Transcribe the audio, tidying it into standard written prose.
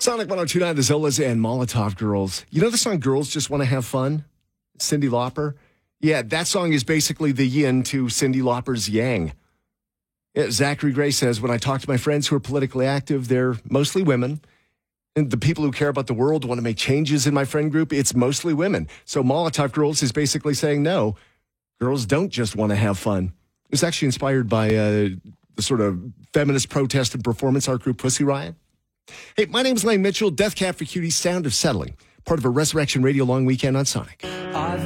Sonic 102.9, the Zolas and Molotov Girls. You know the song Girls Just Want to Have Fun? Cyndi Lauper? Yeah, that song is basically the yin to Cyndi Lauper's yang. Yeah, Zachary Gray says, when I talk to my friends who are politically active, they're mostly women. And the people who care about the world want to make changes in my friend group, it's mostly women. So Molotov Girls is basically saying, no, girls don't just want to have fun. It was actually inspired by the sort of feminist protest and performance art group Pussy Riot. Hey, my name is Lane Mitchell, Death Cab for Cutie, Sound of Settling, part of a Resurrection Radio long weekend on Sonic.